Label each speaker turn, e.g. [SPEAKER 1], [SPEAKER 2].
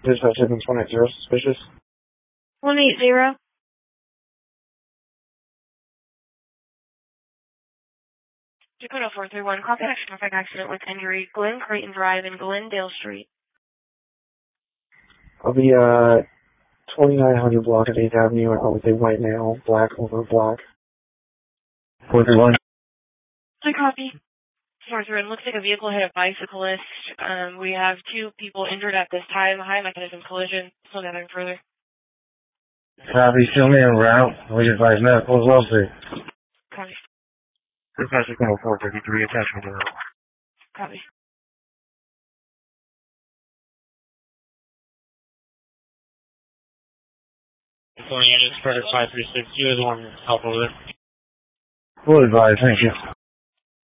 [SPEAKER 1] Dispatch 720, suspicious.
[SPEAKER 2] 180. Dakota 431, copy action traffic accident with injury, Glen Creighton Drive and Glendale Street.
[SPEAKER 1] I'll be, 2900 block of 8th Avenue, I would say white male, black over black. 431.
[SPEAKER 2] I copy. 431, looks like a vehicle hit a bicyclist. We have 2 people injured at this time, high mechanism collision, so nothing further.
[SPEAKER 1] Copy, still me en route. We advise medical as well, sir.
[SPEAKER 2] Copy.
[SPEAKER 1] Dispatch 433, attachment to
[SPEAKER 2] Copy.
[SPEAKER 3] Units, Frederick 536, you guys want help over there?
[SPEAKER 1] We'll advise, thank you.